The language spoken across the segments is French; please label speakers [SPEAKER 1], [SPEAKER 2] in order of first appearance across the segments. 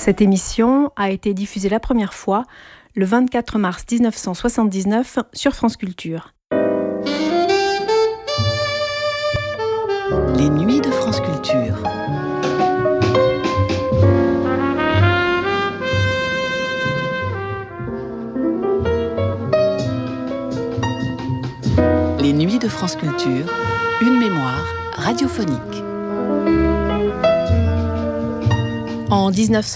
[SPEAKER 1] Cette émission a été diffusée la première fois le 24 mars 1979 sur France Culture.
[SPEAKER 2] Les nuits de France Culture. Les nuits de France Culture, une mémoire radiophonique.
[SPEAKER 1] En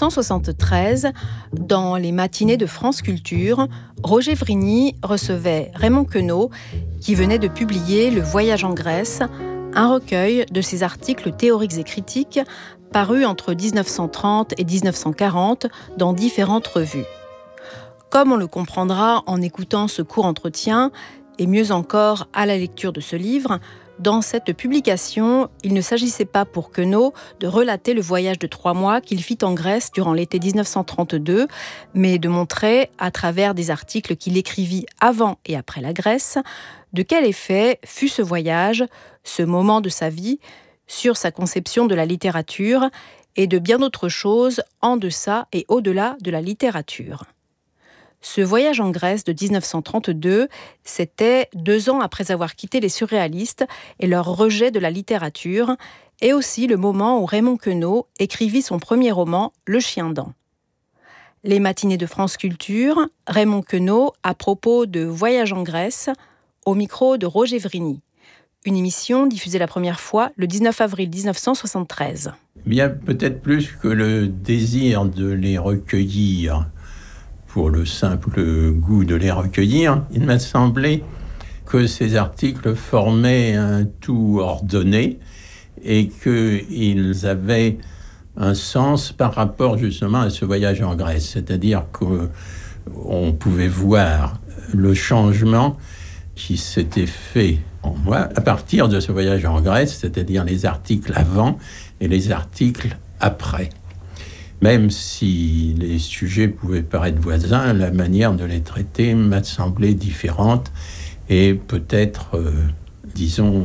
[SPEAKER 1] 1973, dans les matinées de France Culture, Roger Vrigny recevait Raymond Queneau, qui venait de publier Le Voyage en Grèce, un recueil de ses articles théoriques et critiques parus entre 1930 et 1940 dans différentes revues. Comme on le comprendra en écoutant ce court entretien, et mieux encore à la lecture de ce livre, dans cette publication, il ne s'agissait pas pour Queneau de relater le voyage de 3 mois qu'il fit en Grèce durant l'été 1932, mais de montrer, à travers des articles qu'il écrivit avant et après la Grèce, de quel effet fut ce voyage, ce moment de sa vie, sur sa conception de la littérature et de bien d'autres choses en deçà et au-delà de la littérature. Ce voyage en Grèce de 1932, c'était 2 ans après avoir quitté les surréalistes et leur rejet de la littérature, et aussi le moment où Raymond Queneau écrivit son premier roman, Le Chien-dent. Les matinées de France Culture, Raymond Queneau à propos de Voyage en Grèce, au micro de Roger Vrigny. Une émission diffusée la première fois le 19 avril 1973.
[SPEAKER 3] Bien, peut-être plus que le désir de les recueillir, pour le simple goût de les recueillir, il m'a semblé que ces articles formaient un tout ordonné et qu'ils avaient un sens par rapport justement à ce voyage en Grèce. C'est-à-dire qu'on pouvait voir le changement qui s'était fait en moi à partir de ce voyage en Grèce, c'est-à-dire les articles avant et les articles après. Même si les sujets pouvaient paraître voisins, la manière de les traiter m'a semblé différente et peut-être, disons,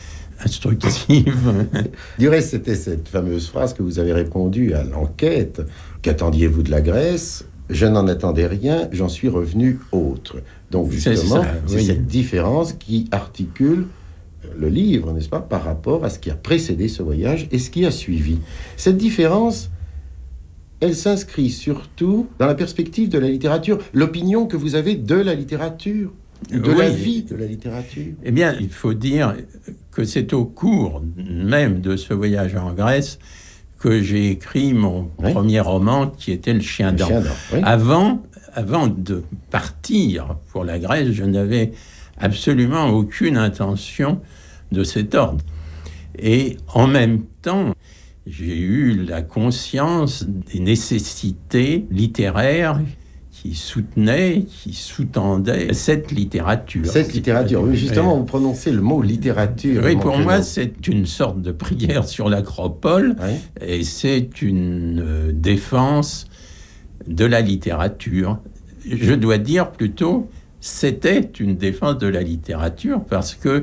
[SPEAKER 3] instructive.
[SPEAKER 4] Du reste, c'était cette fameuse phrase que vous avez répondu à l'enquête. Qu'attendiez-vous de la Grèce ? Je n'en attendais rien, j'en suis revenu autre. Donc justement, c'est cette différence qui articule le livre, n'est-ce pas, par rapport à ce qui a précédé ce voyage et ce qui a suivi. Cette différence, elle s'inscrit surtout dans la perspective de la littérature, l'opinion que vous avez de la littérature, de la vie de la littérature.
[SPEAKER 3] Eh bien, il faut dire que c'est au cours même de ce voyage en Grèce que j'ai écrit mon premier roman, qui était Le Chien-dent. Oui. Avant de partir pour la Grèce, je n'avais absolument aucune intention de cet ordre. Et en même temps, j'ai eu la conscience des nécessités littéraires qui soutenaient, qui sous-tendaient cette littérature.
[SPEAKER 4] Cette littérature, oui, justement, vous prononcez le mot littérature.
[SPEAKER 3] Oui, pour moi, c'est une sorte de prière sur l'Acropole, et c'est une défense de la littérature. Je dois dire plutôt, c'était une défense de la littérature, parce que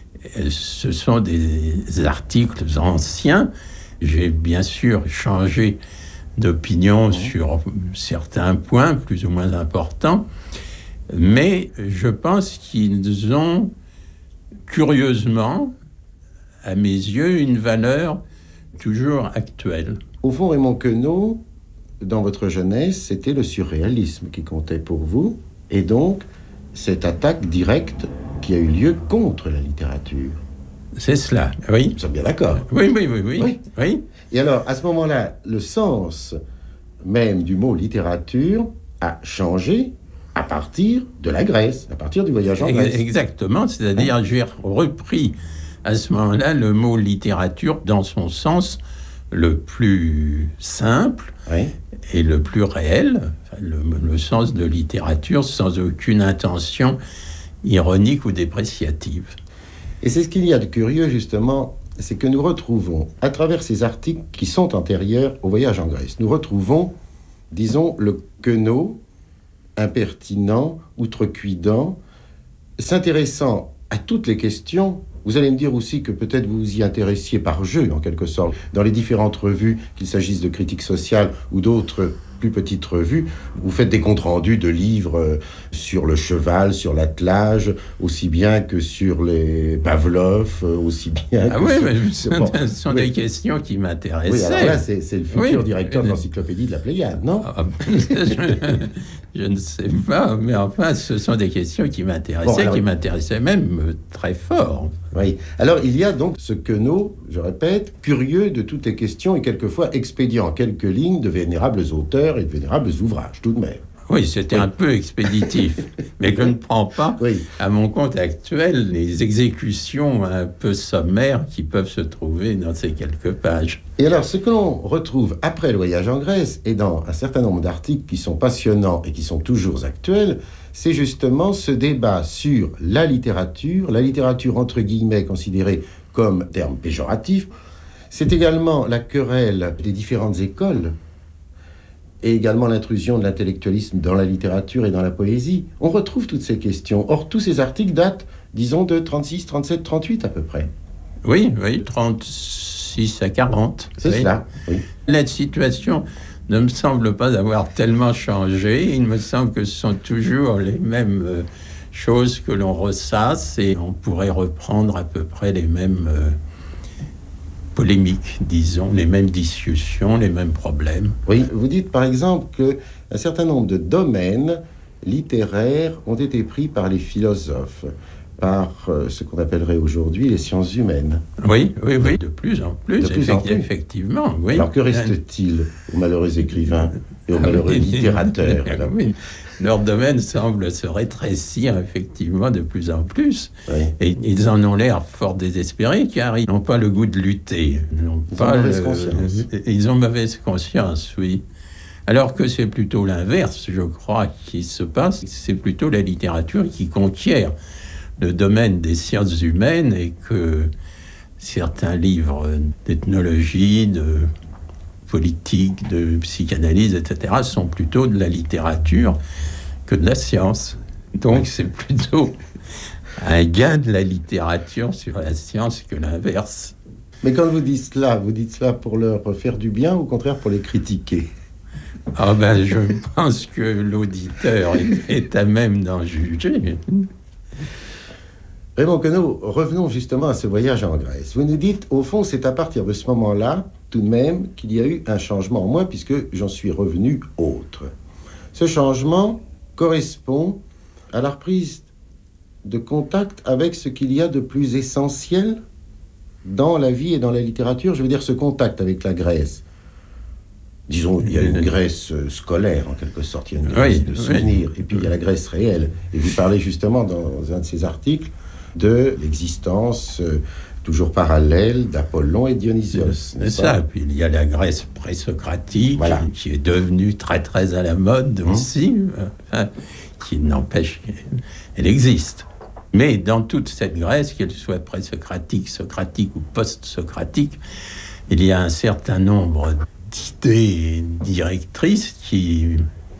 [SPEAKER 3] ce sont des articles anciens. J'ai bien sûr changé d'opinion sur certains points plus ou moins importants, mais je pense qu'ils ont curieusement, à mes yeux, une valeur toujours actuelle.
[SPEAKER 4] Au fond, Raymond Queneau, dans votre jeunesse, c'était le surréalisme qui comptait pour vous, et donc cette attaque directe qui a eu lieu contre la littérature.
[SPEAKER 3] C'est cela, oui.
[SPEAKER 4] Nous sommes bien d'accord.
[SPEAKER 3] Oui.
[SPEAKER 4] Et alors, à ce moment-là, le sens même du mot littérature a changé à partir de la Grèce, à partir du voyage en Grèce.
[SPEAKER 3] Exactement, c'est-à-dire j'ai repris à ce moment-là le mot littérature dans son sens le plus simple et le plus réel, le sens de littérature sans aucune intention ironique ou dépréciative.
[SPEAKER 4] Et c'est ce qu'il y a de curieux, justement, c'est que nous retrouvons, à travers ces articles qui sont antérieurs au voyage en Grèce, nous retrouvons, disons, le Queneau impertinent, outrecuidant, s'intéressant à toutes les questions Vous allez me dire aussi que peut-être vous vous y intéressiez par jeu, en quelque sorte. Dans les différentes revues, qu'il s'agisse de critiques sociales ou d'autres plus petites revues, vous faites des comptes rendus de livres sur le cheval, sur l'attelage, aussi bien que sur les Pavlov, aussi bien
[SPEAKER 3] que ce sont des questions qui m'intéressaient.
[SPEAKER 4] Oui, alors là, c'est le futur directeur de l'encyclopédie de la Pléiade, non?
[SPEAKER 3] Je ne sais pas, mais enfin, ce sont des questions qui m'intéressaient, qui m'intéressaient même très fort.
[SPEAKER 4] Oui. Alors, il y a donc ce Queneau, je répète, curieux de toutes les questions et quelquefois expédiant en quelques lignes de vénérables auteurs et de vénérables ouvrages, tout de même.
[SPEAKER 3] Oui, c'était un peu expéditif, mais je ne prends pas à mon compte actuel les exécutions un peu sommaires qui peuvent se trouver dans ces quelques pages.
[SPEAKER 4] Et alors, ce que l'on retrouve après le voyage en Grèce et dans un certain nombre d'articles qui sont passionnants et qui sont toujours actuels, c'est justement ce débat sur la littérature entre guillemets considérée comme terme péjoratif. C'est également la querelle des différentes écoles et également l'intrusion de l'intellectualisme dans la littérature et dans la poésie. On retrouve toutes ces questions. Or, tous ces articles datent, disons, de 36, 37, 38 à peu près.
[SPEAKER 3] Oui, 36 à 40.
[SPEAKER 4] C'est cela, oui.
[SPEAKER 3] La situation ne me semble pas avoir tellement changé. Il me semble que ce sont toujours les mêmes choses que l'on ressasse et on pourrait reprendre à peu près les mêmes polémiques, disons, les mêmes discussions, les mêmes problèmes.
[SPEAKER 4] Oui, vous dites par exemple qu'un certain nombre de domaines littéraires ont été pris par les philosophes, par ce qu'on appellerait aujourd'hui les sciences humaines.
[SPEAKER 3] Oui, de plus en plus, effectivement. Oui.
[SPEAKER 4] Alors que reste-t-il aux malheureux écrivains et aux malheureux littérateurs
[SPEAKER 3] oui. Leur domaine semble se rétrécir effectivement de plus en plus. Oui. Et ils en ont l'air fort désespérés car ils n'ont pas le goût de lutter. Ils ont mauvaise conscience, oui. Alors que c'est plutôt l'inverse, je crois, qui se passe. C'est plutôt la littérature qui conquiert le domaine des sciences humaines et que certains livres d'ethnologie, de politique, de psychanalyse, etc., sont plutôt de la littérature que de la science. Donc c'est plutôt un gain de la littérature sur la science que l'inverse.
[SPEAKER 4] Mais quand vous dites cela pour leur faire du bien ou au contraire pour les critiquer?
[SPEAKER 3] Je pense que l'auditeur est à même d'en juger.
[SPEAKER 4] Raymond Queneau, revenons justement à ce voyage en Grèce. Vous nous dites, au fond, c'est à partir de ce moment-là, tout de même, qu'il y a eu un changement en moi, puisque j'en suis revenu autre. Ce changement correspond à la reprise de contact avec ce qu'il y a de plus essentiel dans la vie et dans la littérature. Je veux dire, ce contact avec la Grèce. Disons, il y a une Grèce scolaire, en quelque sorte, il y a une Grèce de souvenirs, et puis il y a la Grèce réelle. Et vous parlez justement, dans un de ces articles, de l'existence toujours parallèle d'Apollon et Dionysos.
[SPEAKER 3] C'est ça. Puis il y a la Grèce présocratique, qui est devenue très très à la mode aussi, qui n'empêche qu'elle existe. Mais dans toute cette Grèce, qu'elle soit présocratique, socratique ou post-socratique, il y a un certain nombre d'idées directrices qui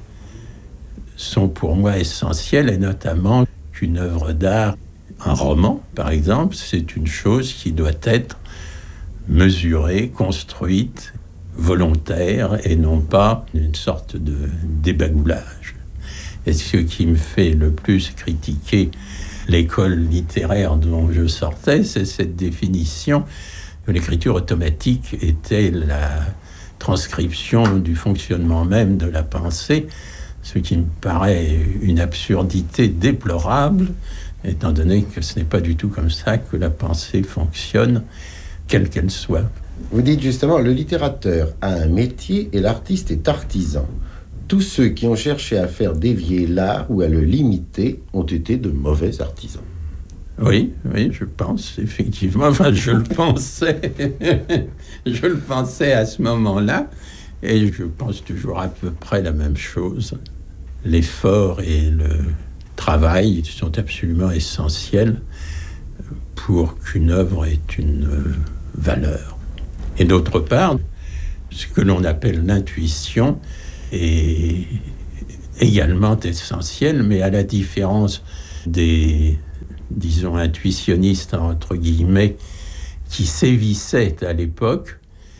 [SPEAKER 3] sont pour moi essentielles, et notamment qu'une œuvre d'art, un roman, par exemple, c'est une chose qui doit être mesurée, construite, volontaire, et non pas une sorte de débagoulage. Et ce qui me fait le plus critiquer l'école littéraire dont je sortais, c'est cette définition que l'écriture automatique était la transcription du fonctionnement même de la pensée, ce qui me paraît une absurdité déplorable, étant donné que ce n'est pas du tout comme ça que la pensée fonctionne, quelle qu'elle soit.
[SPEAKER 4] Vous dites justement, le littérateur a un métier et l'artiste est artisan. Tous ceux qui ont cherché à faire dévier l'art ou à le limiter ont été de mauvais artisans.
[SPEAKER 3] Oui, je pense, effectivement. Enfin, je le pensais. Je le pensais à ce moment-là. Et je pense toujours à peu près la même chose. L'effort et le travail sont absolument essentiels pour qu'une œuvre ait une valeur. Et d'autre part, ce que l'on appelle l'intuition est également essentiel, mais à la différence des disons, intuitionniste, entre guillemets, qui sévissait à l'époque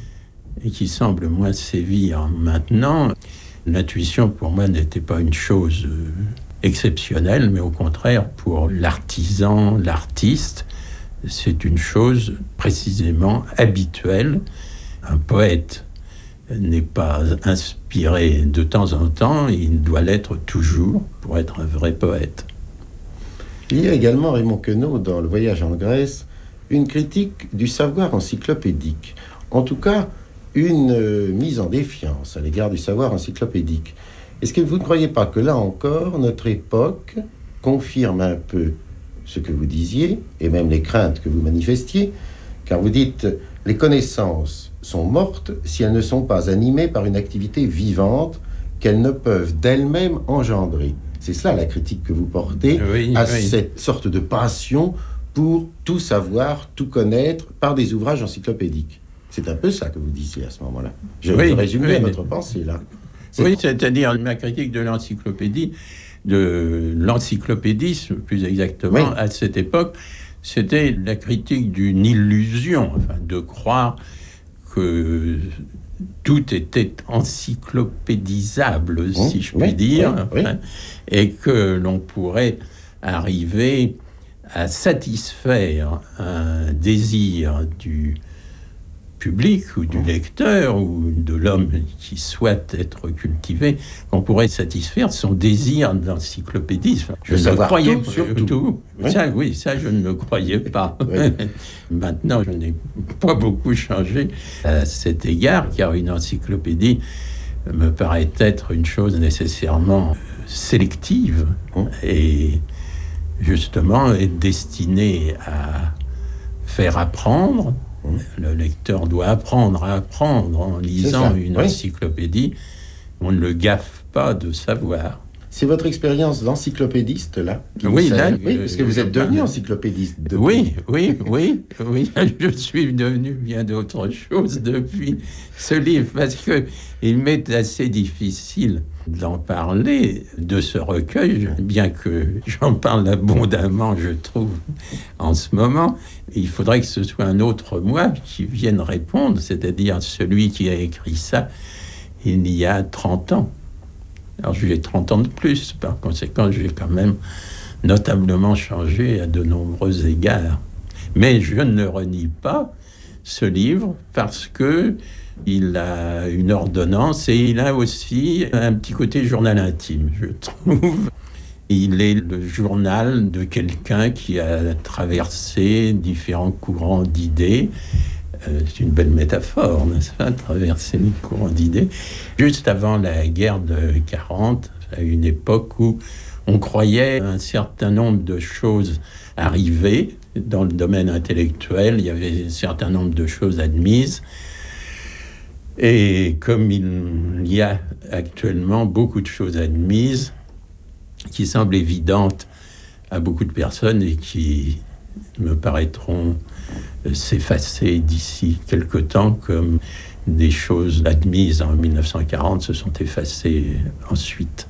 [SPEAKER 3] et qui semble moins sévir maintenant. L'intuition, pour moi, n'était pas une chose exceptionnelle, mais au contraire, pour l'artisan, l'artiste, c'est une chose précisément habituelle. Un poète n'est pas inspiré de temps en temps, il doit l'être toujours pour être un vrai poète.
[SPEAKER 4] Il y a également, Raymond Queneau, dans Le Voyage en Grèce, une critique du savoir encyclopédique. En tout cas, une mise en défiance à l'égard du savoir encyclopédique. Est-ce que vous ne croyez pas que là encore, notre époque confirme un peu ce que vous disiez, et même les craintes que vous manifestiez, car vous dites « les connaissances sont mortes si elles ne sont pas animées par une activité vivante qu'elles ne peuvent d'elles-mêmes engendrer ». C'est cela la critique que vous portez cette sorte de passion pour tout savoir, tout connaître par des ouvrages encyclopédiques. C'est un peu ça que vous disiez à ce moment-là. Je résume bien votre pensée là.
[SPEAKER 3] C'est-à-dire ma critique de l'encyclopédie, de l'encyclopédisme plus exactement, à cette époque, c'était la critique d'une illusion, de croire que tout était encyclopédisable, si je puis dire, et que l'on pourrait arriver à satisfaire un désir du public ou du lecteur ou de l'homme qui souhaite être cultivé, qu'on pourrait satisfaire son désir d'encyclopédisme. Je ne croyais pas tout. Ça, je ne le croyais pas. Maintenant, je n'ai pas beaucoup changé à cet égard, car une encyclopédie me paraît être une chose nécessairement sélective et justement est destinée à faire apprendre. Le lecteur doit apprendre à apprendre en lisant une encyclopédie. On ne le gaffe pas de savoir.
[SPEAKER 4] C'est votre expérience d'encyclopédiste, là? Parce que vous êtes devenu encyclopédiste depuis.
[SPEAKER 3] Oui. Je suis devenu bien d'autres choses depuis ce livre, parce qu'il m'est assez difficile d'en parler, de ce recueil, bien que j'en parle abondamment, je trouve, en ce moment. Il faudrait que ce soit un autre moi qui vienne répondre, c'est-à-dire celui qui a écrit ça il y a 30 ans. Alors, j'ai 30 ans de plus. Par conséquent, j'ai quand même notablement changé à de nombreux égards. Mais je ne renie pas ce livre parce que il a une ordonnance et il a aussi un petit côté journal intime, je trouve. Il est le journal de quelqu'un qui a traversé différents courants d'idées. C'est une belle métaphore, n'est-ce pas, traverser les courants d'idées. Juste avant la guerre de 40, à une époque où on croyait un certain nombre de choses arriver dans le domaine intellectuel, il y avait un certain nombre de choses admises. Et comme il y a actuellement beaucoup de choses admises qui semblent évidentes à beaucoup de personnes et qui me paraîtront s'effacer d'ici quelque temps, comme des choses admises en 1940 se sont effacées ensuite.